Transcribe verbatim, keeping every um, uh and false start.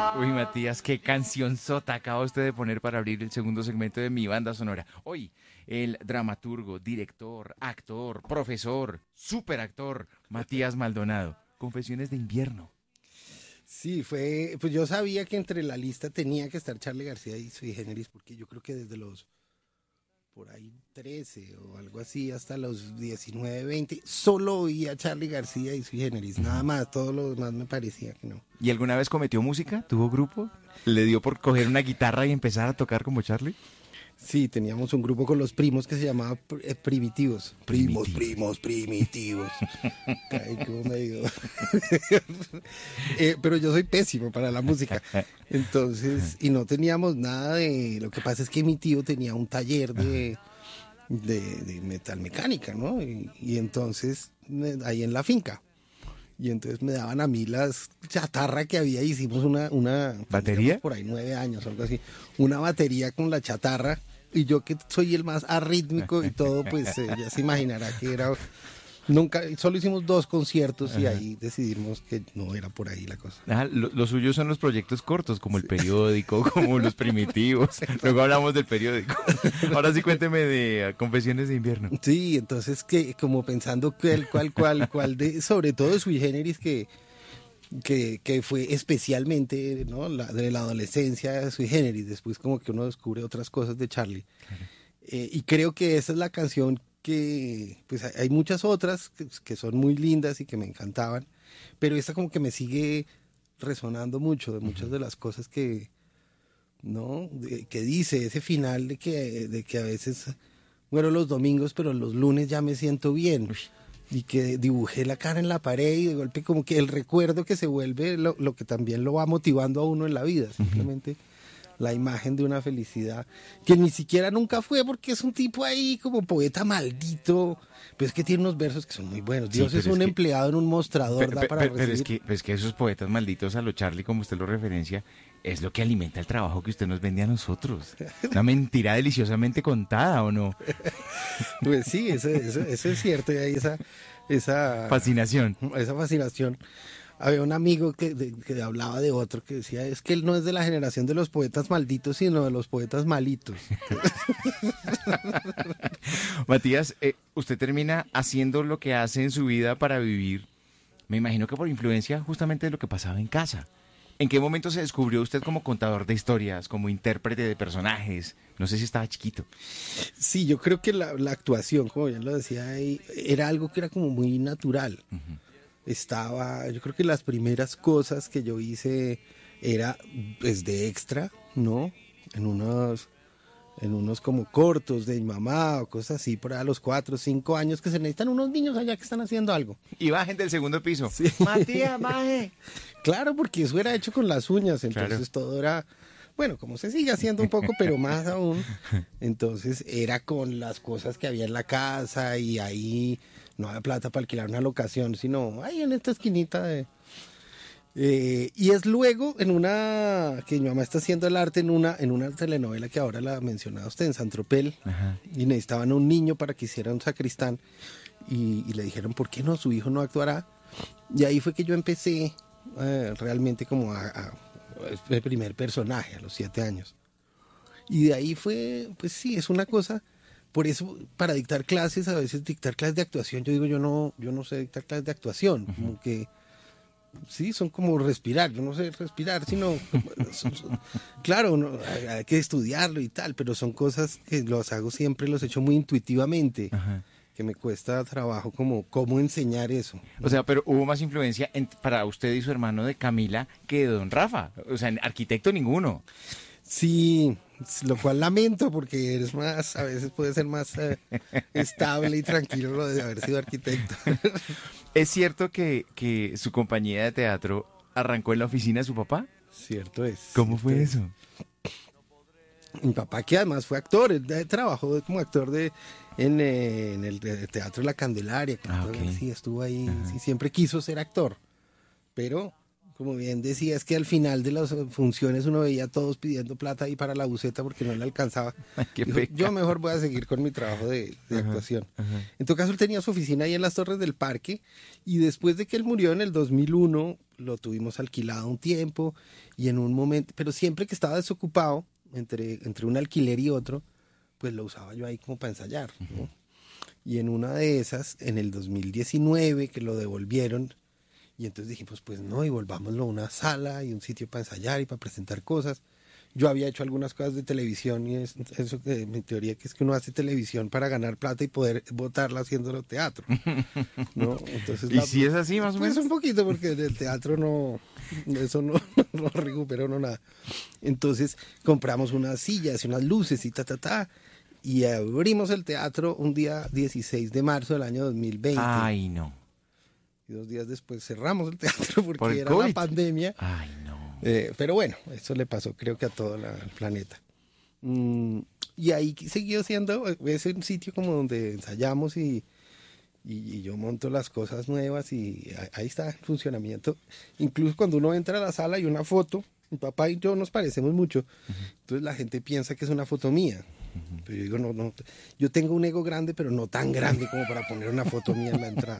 Uy, Matías, qué canción sota acaba usted de poner para abrir el segundo segmento de mi banda sonora. Hoy, el dramaturgo, director, actor, profesor, superactor, Matías Maldonado. Confesiones de invierno. Sí, fue, pues yo sabía que entre la lista tenía que estar Charly García y Sui Generis, porque yo creo que desde los por ahí trece o algo así hasta los diecinueve, veinte, solo oía Charly García y Sui Generis, nada más, todo lo demás me parecía que no. ¿Y alguna vez cometió música? ¿Tuvo grupo? ¿Le dio por coger una guitarra y empezar a tocar como Charly? Sí, teníamos un grupo con los primos que se llamaba eh, Primitivos. Primos, primos, primitivos. Ay, cómo me digo. eh, pero yo soy pésimo para la música. Entonces, y no teníamos nada de... Lo que pasa es que mi tío tenía un taller de, de, de metalmecánica, ¿no? Y, y entonces, ahí en la finca. Y entonces me daban a mí las chatarra que había, hicimos una... una ¿Batería? Por ahí nueve años o algo así. Una batería con la chatarra. Y yo que soy el más arrítmico y todo, pues eh, ya se imaginará que era... Nunca, solo hicimos dos conciertos y ahí decidimos que no era por ahí la cosa. Ajá, lo, lo suyo son los proyectos cortos, como el periódico, como los primitivos. Luego hablamos del periódico. Ahora sí cuénteme de uh, Confesiones de invierno. Sí, entonces que como pensando cuál, cuál, cuál, cuál de, sobre todo Sui Generis que, que, que fue especialmente, ¿no? La, de la adolescencia de Sui Generis, después como que uno descubre otras cosas de Charly. Claro. Eh, y creo que esa es la canción que, pues hay muchas otras que, que son muy lindas y que me encantaban, pero esta como que me sigue resonando mucho de muchas de las cosas que, ¿no? De, que dice ese final de que, de que a veces muero los domingos, pero los lunes ya me siento bien. Uy. Y que dibujé la cara en la pared y de golpe como que el recuerdo que se vuelve lo, lo que también lo va motivando a uno en la vida, simplemente... Uh-huh. La imagen de una felicidad que ni siquiera nunca fue, porque es un tipo ahí como poeta maldito, pero es que tiene unos versos que son muy buenos. Dios sí, es un es que, empleado en un mostrador, pero, da para pero, recibir. Pero es, que, pero es que esos poetas malditos a lo Charly, como usted lo referencia, es lo que alimenta el trabajo que usted nos vende a nosotros. Una mentira deliciosamente contada, ¿o no? Pues sí, eso, eso, eso es cierto, y hay esa, esa fascinación. Esa fascinación. Había un amigo que, de, que hablaba de otro que decía, es que él no es de la generación de los poetas malditos, sino de los poetas malitos. Matías, eh, usted termina haciendo lo que hace en su vida para vivir, me imagino que por influencia justamente de lo que pasaba en casa. ¿En qué momento se descubrió usted como contador de historias, como intérprete de personajes? No sé si estaba chiquito. Sí, yo creo que la, la actuación, como bien lo decía ahí, era algo que era como muy natural. Uh-huh. Estaba, yo creo que las primeras cosas que yo hice era pues de extra, ¿no? En unos, en unos como cortos de mi mamá o cosas así, por ahí a los cuatro o cinco años que se necesitan unos niños allá que están haciendo algo. Y bajen del segundo piso. Sí. Matías, baje. Claro, porque eso era hecho con las uñas, entonces claro. Todo era, bueno, como se sigue haciendo un poco, pero más aún. Entonces era con las cosas que había en la casa y ahí... No había plata para alquilar una locación, sino ahí en esta esquinita de... Eh, y es luego en una... que mi mamá está haciendo el arte en una, en una telenovela que ahora la ha mencionado usted, en San Tropel. Ajá. Y necesitaban un niño para que hiciera un sacristán. Y, y le dijeron, ¿por qué no? Su hijo no actuará. Y ahí fue que yo empecé eh, realmente como a, a... el primer personaje a los siete años. Y de ahí fue, pues sí, es una cosa... Por eso, para dictar clases, a veces dictar clases de actuación, yo digo, yo no, yo no sé dictar clases de actuación, uh-huh. Como que, sí, son como respirar, yo no sé respirar, sino, son, son, claro, no, hay, hay que estudiarlo y tal, pero son cosas que los hago siempre, los he hecho muy intuitivamente, uh-huh. Que me cuesta trabajo como cómo enseñar eso, ¿no? O sea, pero hubo más influencia en, para usted y su hermano de Camila que de don Rafa, o sea, arquitecto ninguno. Sí, lo cual lamento porque eres más, a veces puede ser más eh, estable y tranquilo lo de haber sido arquitecto. ¿Es cierto que, que su compañía de teatro arrancó en la oficina de su papá? Cierto es. ¿Cómo cierto fue es. eso? Mi papá, que además fue actor, él trabajó como actor de en, eh, en el Teatro de la Candelaria. Ah, okay. Sí, estuvo ahí, sí, siempre quiso ser actor, pero como bien decía, es que al final de las funciones uno veía a todos pidiendo plata ahí para la buceta porque no le alcanzaba. Ay, qué Dijo, pecado. yo mejor voy a seguir con mi trabajo de, de Ajá, actuación. ajá. En todo caso, él tenía su oficina ahí en las Torres del Parque y después de que él murió en el dos mil uno, lo tuvimos alquilado un tiempo y en un momento, pero siempre que estaba desocupado, entre, entre un alquiler y otro, pues lo usaba yo ahí como para ensayar, ¿no? Y en una de esas, en el dos mil diecinueve, que lo devolvieron, y entonces dijimos, pues no, y volvámoslo a una sala y un sitio para ensayar y para presentar cosas. Yo había hecho algunas cosas de televisión y es, eso que mi teoría que es que uno hace televisión para ganar plata y poder botarla haciéndolo teatro, ¿no? Entonces, ¿Y la, si es así más o pues menos? un poquito, porque en el teatro no, eso no, no recupera uno nada. Entonces compramos unas sillas y unas luces y ta, ta, ta, y abrimos el teatro un día dieciséis de marzo del año dos mil veinte. Ay, no. Y dos días después cerramos el teatro porque ¿Por el era COVID? la pandemia. Ay, no. Eh, pero bueno, eso le pasó creo que a todo la- el planeta. Mm, y ahí siguió siendo, es un sitio como donde ensayamos y, y, y yo monto las cosas nuevas y a- ahí está en funcionamiento. Incluso cuando uno entra a la sala y una foto, mi papá y yo nos parecemos mucho, entonces la gente piensa que es una foto mía. Pero yo digo, no, no, yo tengo un ego grande, pero no tan grande como para poner una foto mía en la entrada.